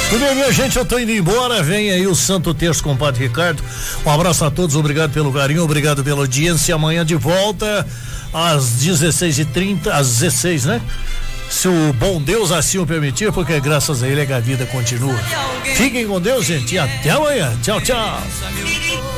Tudo bem, minha gente, eu tô indo embora, vem aí o Santo Terço com o Padre Ricardo. Um abraço a todos, obrigado pelo carinho, obrigado pela audiência. Amanhã de volta às 16h30, às 16, né? Se o bom Deus assim o permitir, porque graças a ele é que a vida continua. Fiquem com Deus, gente, e até amanhã. Tchau, tchau.